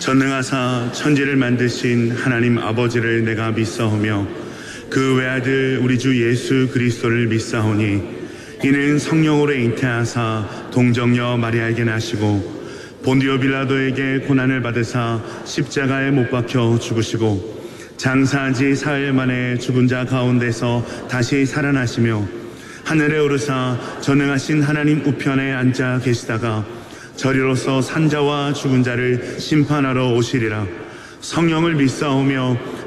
전능하사 천지를 만드신 하나님 아버지를 내가 믿사오며 그 외아들 우리 주 예수 그리스도를 믿사오니 이는 성령으로 잉태하사 동정녀 마리아에게 나시고 본디오 빌라도에게 고난을 받으사 십자가에 못 박혀 죽으시고 장사지 사흘 만에 죽은 자 가운데서 다시 살아나시며 하늘에 오르사 전능하신 하나님 우편에 앉아 계시다가 저리로서 산자와 죽은 자를 심판하러 오시리라. 성령을 믿사오며